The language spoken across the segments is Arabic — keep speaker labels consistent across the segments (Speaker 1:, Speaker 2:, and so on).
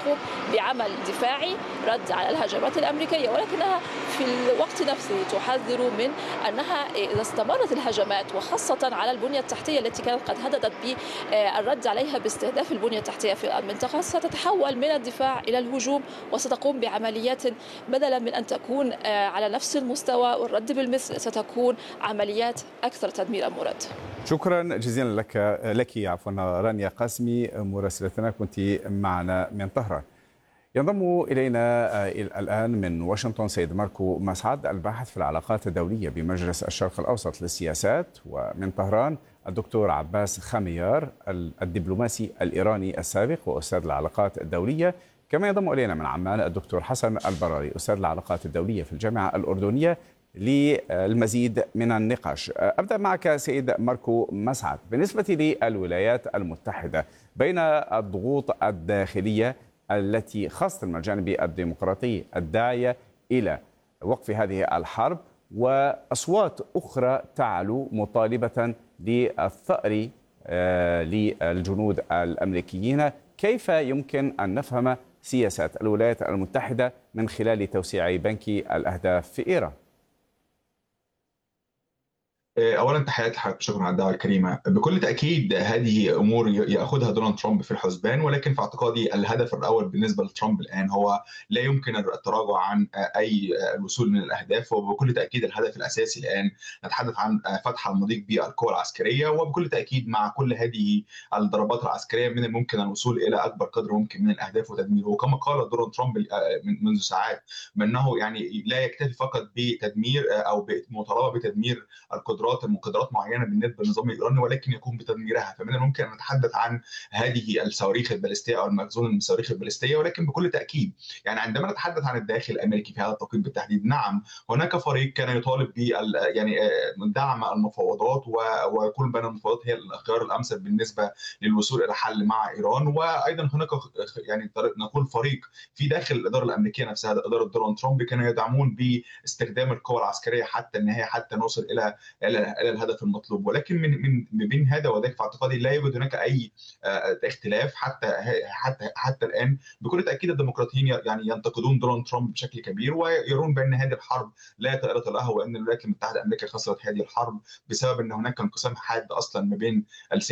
Speaker 1: ستقوم بعمل دفاعي رد على الهجمات الأمريكية، ولكنها في الوقت نفسه تحذر من أنها إذا استمرت الهجمات وخاصة على البنية التحتية التي كانت قد هددت بالرد عليها باستهداف البنية التحتية في المنطقة، ستتحول من الدفاع إلى الهجوم، وستقوم بعمليات بدلا من أن تكون على نفس المستوى والرد بالمثل ستكون عمليات أكثر تدميرا مراد.
Speaker 2: شكرا جزيلا لك عفوا رانيا قاسمي مراسلتنا، كنت معنا من طهران. ينضم إلينا الآن من واشنطن سيد ماركو مسعد الباحث في العلاقات الدولية بمجلس الشرق الأوسط للسياسات، ومن طهران الدكتور عباس خميار الدبلوماسي الإيراني السابق وأستاذ العلاقات الدولية. كما ينضم إلينا من عمان الدكتور حسن البراري أستاذ العلاقات الدولية في الجامعة الأردنية للمزيد من النقاش. أبدأ معك سيد ماركو مسعد. بالنسبة للولايات المتحدة، بين الضغوط الداخلية التي خاصة من الجانب الديمقراطي الداعية إلى وقف هذه الحرب، وأصوات أخرى تعلو مطالبة للثأر للجنود الأمريكيين، كيف يمكن أن نفهم سياسات الولايات المتحدة من خلال توسيع بنك الأهداف في إيران؟
Speaker 3: اولا تحياتي لحضرتك، شكرا على الدعوه الكريمه. بكل تاكيد هذه امور ياخذها دونالد ترامب في الحسبان، ولكن في اعتقادي الهدف الاول بالنسبه لترامب الان هو لا يمكن التراجع عن اي الوصول من الاهداف. وبكل تاكيد الهدف الاساسي الان نتحدث عن فتح المضيق بالقوى العسكريه، وبكل تاكيد مع كل هذه الضربات العسكريه من الممكن الوصول الى اكبر قدر ممكن من الاهداف وتدميره. وكما قال دونالد ترامب منذ ساعات بانه يعني لا يكتفي فقط بتدمير او بمطالبه بتدمير مقدرات معينه بالنسبه للنظام الايراني، ولكن يقوم بتدميرها. فمن الممكن ان نتحدث عن هذه الصواريخ البالستيه او المخزون من الصواريخ البالستيه. ولكن بكل تاكيد يعني عندما نتحدث عن الداخل الامريكي في هذا التوقيت بالتحديد، نعم هناك فريق كان يطالب ب يعني دعم المفاوضات، وكل بين المفاوضات هي الخيار الامثل بالنسبه للوصول الى حل مع ايران. وايضا هناك يعني نقول فريق في داخل الاداره الامريكيه نفسها، اداره دونالد ترامب، كانوا يدعمون باستخدام القوى العسكريه حتى النهايه، حتى نوصل الى الهدف المطلوب. ولكن من بين هذا وذاك في اعتقادي لا يوجد هناك اي اختلاف حتى الان. بكل تاكيد الديمقراطيين يعني ينتقدون دونالد ترامب بشكل كبير، ويرون بان هذه الحرب لا طائره لها، وان الولايات المتحده الامريكيه خسرت هذه الحرب بسبب ان هناك انقسام حاد اصلا ما بين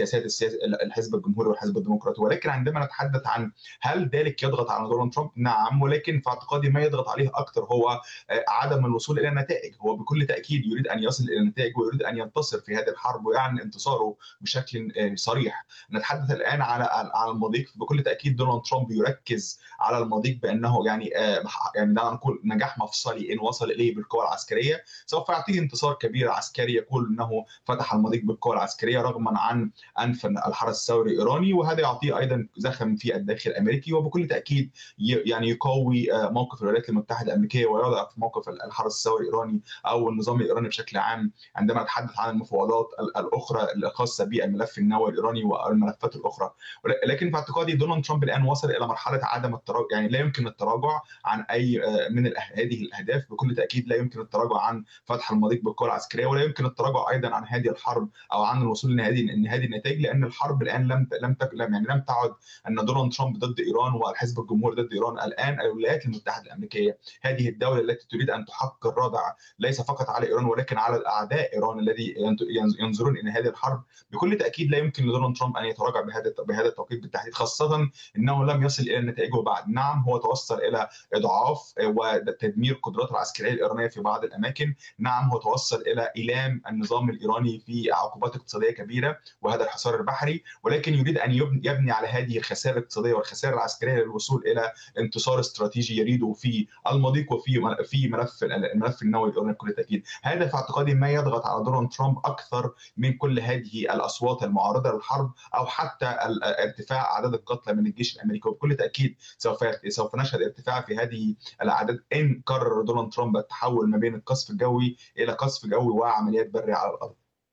Speaker 3: الحزب الجمهوري والحزب الديمقراطي. ولكن عندما نتحدث عن هل ذلك يضغط على دونالد ترامب، نعم، ولكن في اعتقادي ما يضغط عليه اكثر هو عدم الوصول الى النتائج. هو بكل تاكيد يريد ان يصل الى النتائج ويريد ان ينتصر في هذه الحرب ويعلن انتصاره بشكل صريح. نتحدث الان على المضيق. بكل تاكيد دونالد ترامب يركز على المضيق بانه يعني دعنا نقول نجاح مفصلي ان وصل اليه بالقوى العسكريه، سوف يعطيه انتصار كبير عسكري، يقول انه فتح المضيق بالقوى العسكريه رغما عن انف الحرس الثوري الايراني، وهذا يعطيه ايضا زخم في الداخل الامريكي، وبكل تاكيد يعني يقوي موقف الولايات المتحده الامريكيه ويضعف موقف الحرس الثوري الايراني او النظام الايراني بشكل عام. عندما نتحدث عن المفاوضات الاخرى الخاصه بالملف النووي الايراني والملفات الاخرى. لكن في اعتقادي دونالد ترامب الان وصل الى مرحله عدم التراجع، يعني لا يمكن التراجع عن اي من هذه الاهداف. بكل تاكيد لا يمكن التراجع عن فتح المضيق بالقوى العسكريه، ولا يمكن التراجع ايضا عن هذه الحرب او عن الوصول لهذه النتائج، لان الحرب الان لم تعد ان دونالد ترامب ضد ايران والحزب الجمهوري ضد ايران. الان الولايات المتحده الامريكيه هذه الدوله التي تريد ان تحقق الردع ليس فقط على ايران ولكن على اعداء ايران الذي ينظرون الى هذه الحرب. بكل تاكيد لا يمكن لدونالد ترامب ان يتراجع بهذا التوقيت بالتحديد، خاصه انه لم يصل الى النتائج بعد. نعم هو توصل الى اضعاف وتدمير القدرات العسكريه الايرانيه في بعض الاماكن، نعم هو توصل الى ايلام النظام الايراني في عقوبات اقتصاديه كبيره وهذا الحصار البحري، ولكن يريد ان يبني على هذه الخسائر الاقتصاديه والخسائر العسكريه للوصول الى انتصار استراتيجي يريده في المضيق وفي الملف النووي الايراني. بكل تاكيد هذا في اعتقادي ما يضغط على دونالد ترامب اكثر من كل هذه الاصوات المعارضه للحرب او حتى ارتفاع اعداد القتلى من الجيش الامريكي. وبكل تاكيد سوف نشهد ارتفاع في هذه الاعداد ان قرر دونالد ترامب التحول ما بين القصف الجوي الى قصف جوي وعمليات بريه على الارض.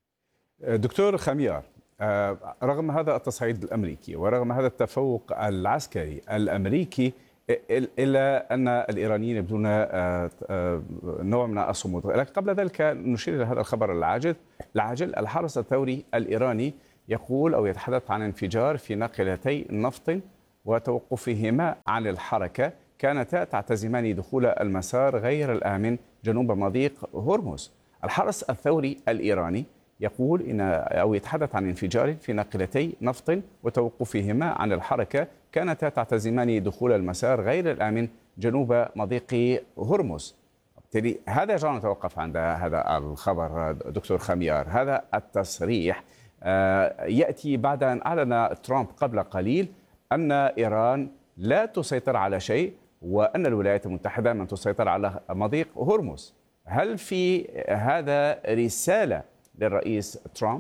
Speaker 2: دكتور خميار، رغم هذا التصعيد الامريكي ورغم هذا التفوق العسكري الامريكي، إلا أن الإيرانيين يبدون نوع من الصمود. لكن قبل ذلك نشير إلى هذا الخبر العاجل. الحرس الثوري الإيراني يقول أو يتحدث عن انفجار في ناقلتي نفط وتوقفهما عن الحركة كانتا تعتزمان دخول المسار غير الآمن جنوب مضيق هرمز. الحرس الثوري الإيراني يقول أو يتحدث عن انفجار في ناقلتي نفط وتوقفهما عن الحركة كانتا تعتزمان دخول المسار غير الآمن جنوب مضيق هرمز. بالتالي هذا يجعلنا نتوقف عند هذا الخبر دكتور خميار. هذا التصريح يأتي بعد أن أعلن ترامب قبل قليل أن إيران لا تسيطر على شيء وأن الولايات المتحدة من تسيطر على مضيق هرمز. هل في هذا رسالة للرئيس ترامب؟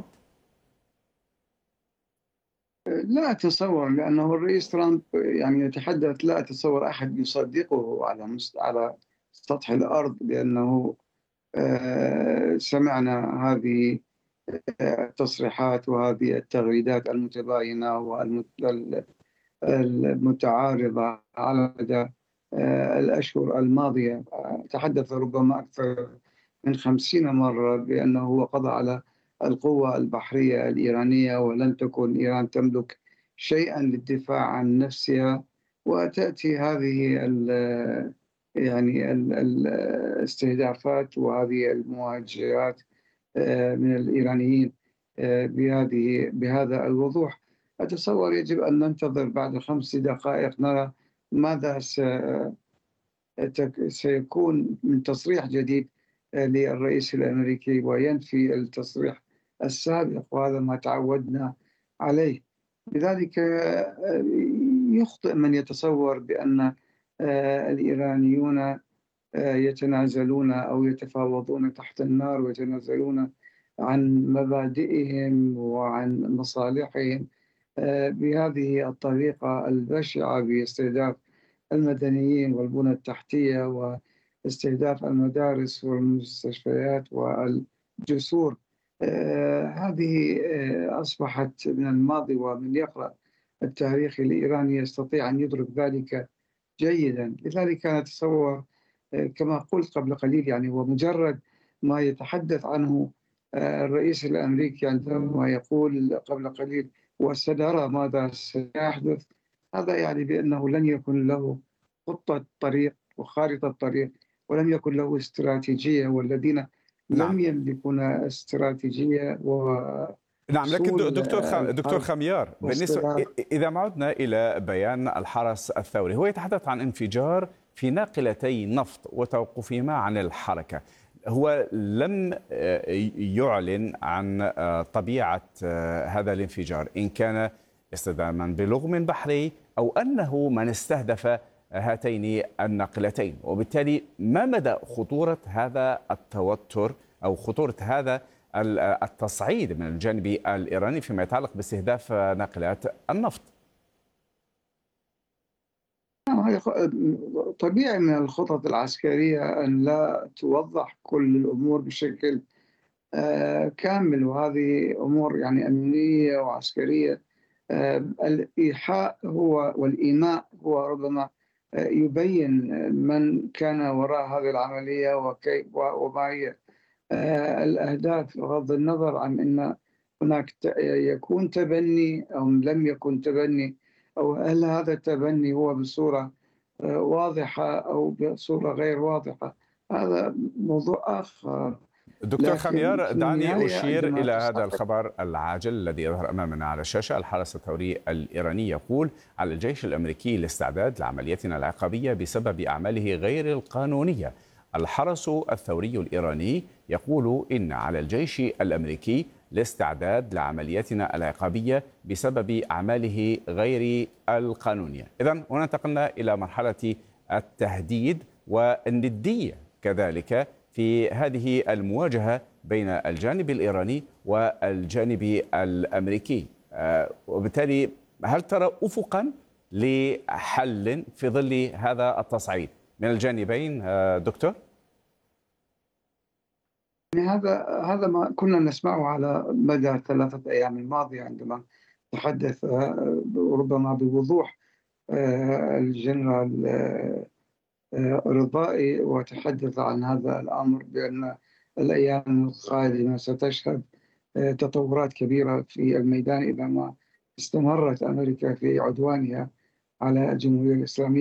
Speaker 4: لا أتصور، لأنه الرئيس ترامب يعني يتحدث، لا أتصور أحد يصدقه على سطح الأرض، لأنه سمعنا هذه التصريحات وهذه التغريدات المتباينة والمتعارضة على مدى الأشهر الماضية. تحدث ربما أكثر من 50 مرة بأنه هو قضى على القوة البحرية الإيرانية، ولن تكن إيران تملك شيئا للدفاع عن نفسها. وتأتي هذه الاستهدافات وهذه المواجهات من الإيرانيين بهذا الوضوح. أتصور يجب أن ننتظر بعد 5 دقائق نرى ماذا سيكون من تصريح جديد للرئيس الأمريكي وينفي التصريح السابق، وهذا ما تعودنا عليه. لذلك يخطئ من يتصور بأن الإيرانيون يتنازلون أو يتفاوضون تحت النار ويتنازلون عن مبادئهم وعن مصالحهم بهذه الطريقة البشعة باستهداف المدنيين والبنى التحتية واستهداف المدارس والمستشفيات والجسور. هذه أصبحت من الماضي، ومن يقرأ التاريخ الإيراني يستطيع أن يدرك ذلك جيدا. لذلك أنا أتصور كما قلت قبل قليل، يعني هو مجرد ما يتحدث عنه الرئيس الأمريكي عندما يقول قبل قليل وسنرى ماذا سيحدث، هذا يعني بأنه لن يكن له خطة طريق وخارطة طريق، ولم يكن له استراتيجية، والذين لم يملكون استراتيجية
Speaker 2: نعم. لكن دكتور خميار، بالنسبة إذا ما عدنا إلى بيان الحرس الثوري، هو يتحدث عن انفجار في ناقلتي نفط وتوقفهما عن الحركة. هو لم يعلن عن طبيعة هذا الانفجار، إن كان اصطداما بلغم بحري أو أنه من استهدف هاتين الناقلتين. وبالتالي ما مدى خطورة هذا التوتر أو خطورة هذا التصعيد من الجانب الإيراني فيما يتعلق باستهداف ناقلات النفط؟
Speaker 4: طبيعي من الخطط العسكرية أن لا توضح كل الأمور بشكل كامل، وهذه أمور يعني أمنية وعسكرية. الإيحاء هو والإيماء هو ربما يبين من كان وراء هذه العملية وكيف وما هي الأهداف، بغض النظر عن أن هناك يكون تبني أو لم يكن تبني، أو هل هذا التبني هو بصورة واضحة أو بصورة غير واضحة. هذا موضوع آخر.
Speaker 2: دكتور خميار، دعني أشير إلى هذا الخبر العاجل الذي يظهر أمامنا على الشاشة. الحرس الثوري الإيراني يقول على الجيش الأمريكي الاستعداد لعمليتنا العقابية بسبب أعماله غير القانونية. الحرس الثوري الإيراني يقول إن على الجيش الأمريكي الاستعداد لعمليتنا العقابية بسبب أعماله غير القانونية. إذن هنا انتقلنا إلى مرحلة التهديد والندية كذلك في هذه المواجهة بين الجانب الإيراني والجانب الأمريكي. وبالتالي هل ترى أفقا لحل في ظل هذا التصعيد من الجانبين دكتور؟
Speaker 4: هذا ما كنا نسمعه على مدى 3 أيام الماضية، عندما تحدث ربما بوضوح الجنرال رضائي وتحدث عن هذا الأمر، بأن الأيام القادمة ستشهد تطورات كبيرة في الميدان إذا ما استمرت أمريكا في عدوانها على الجمهورية الإسلامية.